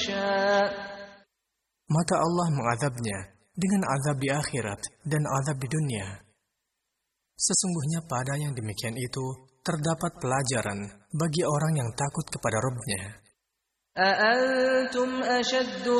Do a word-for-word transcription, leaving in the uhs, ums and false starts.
Maka Allah mengazabnya dengan azab di akhirat dan azab di dunia. Sesungguhnya pada yang demikian itu terdapat pelajaran bagi orang yang takut kepada Rabb-Nya. أأنتم أشد